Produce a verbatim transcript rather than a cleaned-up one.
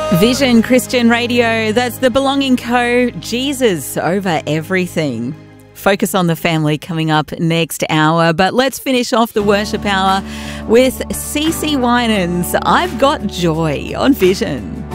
Vision Christian Radio, that's the Belonging Co. Jesus over everything. Focus on the Family coming up next hour. But let's finish off the worship hour with CeCe Winans. I've Got Joy on Vision.